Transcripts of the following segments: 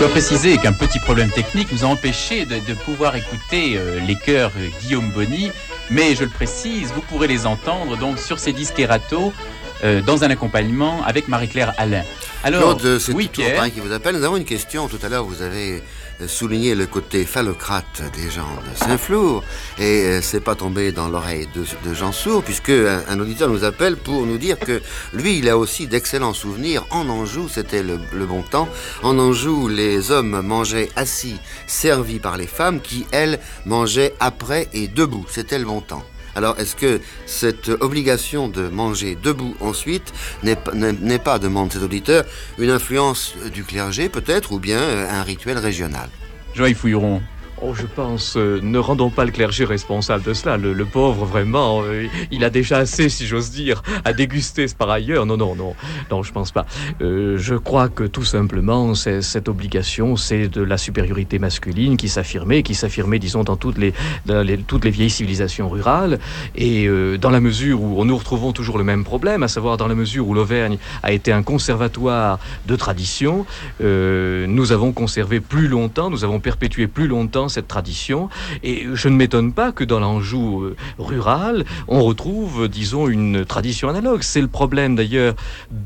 dois préciser qu'un petit problème technique nous a empêché de pouvoir écouter les chœurs Guillaume Bonny, mais je le précise, vous pourrez les entendre donc sur ces disques Erato dans un accompagnement avec Marie-Claire Alain. Alors, Claude, c'est oui, toujours pareil qui vous appelle. Nous avons une question. Tout à l'heure, vous avez souligné le côté phallocrate des gens de Saint-Flour, et c'est pas tombé dans l'oreille de Jean Sourd, puisque un auditeur nous appelle pour nous dire que lui, il a aussi d'excellents souvenirs. En Anjou, c'était le bon temps. En Anjou, les hommes mangeaient assis, servis par les femmes, qui, elles, mangeaient après et debout. C'était le bon temps. Alors, est-ce que cette obligation de manger debout ensuite n'est pas, demande cet auditeur, une influence du clergé peut-être, ou bien un rituel régional? Joël Fouilleron. Oh, je pense, ne rendons pas le clergé responsable de cela. Le pauvre, vraiment, il a déjà assez, si j'ose dire, à déguster par ailleurs. Non, je pense pas. Je crois que tout simplement, cette obligation, c'est de la supériorité masculine qui s'affirmait, disons, dans toutes les vieilles civilisations rurales. Et dans la mesure où nous retrouvons toujours le même problème, à savoir dans la mesure où l'Auvergne a été un conservatoire de tradition, nous avons conservé plus longtemps, nous avons perpétué plus longtemps cette tradition, et je ne m'étonne pas que dans l'Anjou rural, on retrouve, disons, une tradition analogue. C'est le problème d'ailleurs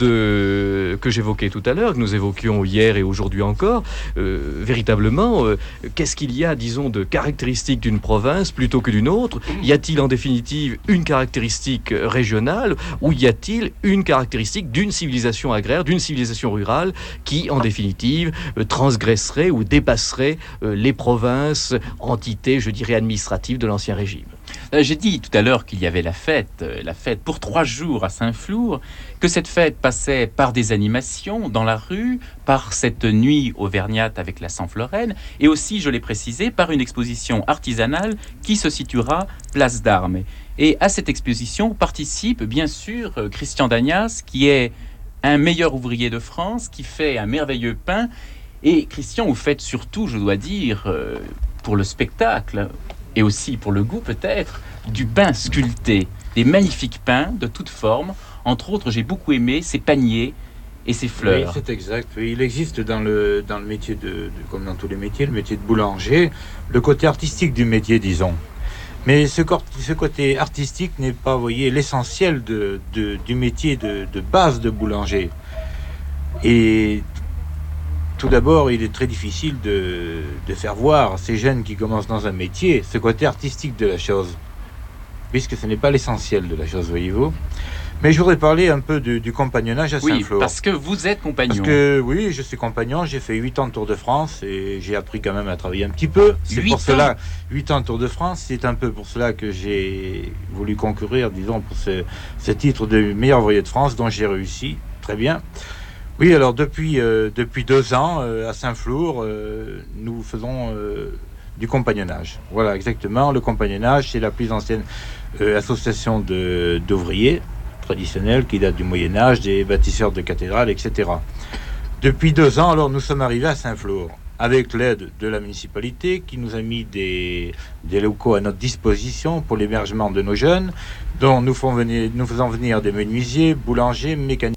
que j'évoquais tout à l'heure, que nous évoquions hier et aujourd'hui encore. Véritablement, qu'est-ce qu'il y a, disons, de caractéristique d'une province plutôt que d'une autre? Y a-t-il en définitive une caractéristique régionale, ou y a-t-il une caractéristique d'une civilisation agraire, d'une civilisation rurale qui, en définitive, transgresserait ou dépasserait les provinces, entité, je dirais, administrative de l'Ancien Régime? J'ai dit tout à l'heure qu'il y avait la fête pour 3 jours à Saint-Flour, que cette fête passait par des animations dans la rue, par cette nuit auvergnate avec la Saint-Floraine, et aussi, je l'ai précisé, par une exposition artisanale qui se situera place d'Armes. Et à cette exposition participe bien sûr Christian Dagnas, qui est un meilleur ouvrier de France, qui fait un merveilleux pain. Et Christian, vous faites surtout, je dois dire, pour le spectacle et aussi pour le goût peut-être, du pain sculpté, des magnifiques pains de toutes formes. Entre autres, j'ai beaucoup aimé ces paniers et ces fleurs. Oui, c'est exact. Oui, il existe dans le métier comme dans tous les métiers, le métier de boulanger, le côté artistique du métier, disons. Mais ce côté artistique n'est pas, vous voyez, l'essentiel du métier de base de boulanger. Et tout d'abord, il est très difficile de faire voir à ces jeunes qui commencent dans un métier ce côté artistique de la chose, puisque ce n'est pas l'essentiel de la chose, voyez-vous. Mais je voudrais parler un peu du compagnonnage à Saint-Flour. Oui, parce que vous êtes compagnon. Parce que, oui, je suis compagnon, j'ai fait 8 ans de Tour de France et j'ai appris quand même à travailler un petit peu. C'est pour cela, 8 ans de Tour de France, c'est un peu pour cela que j'ai voulu concourir, disons, pour ce titre de meilleur ouvrier de France, dont j'ai réussi très bien. Oui, alors depuis 2 ans, à Saint-Flour, nous faisons du compagnonnage. Voilà, exactement. Le compagnonnage, c'est la plus ancienne association d'ouvriers traditionnels qui date du Moyen-Âge, des bâtisseurs de cathédrales, etc. Depuis 2 ans, alors, nous sommes arrivés à Saint-Flour, avec l'aide de la municipalité qui nous a mis des locaux à notre disposition pour l'hébergement de nos jeunes, dont nous faisons venir des menuisiers, boulangers, mécaniciens,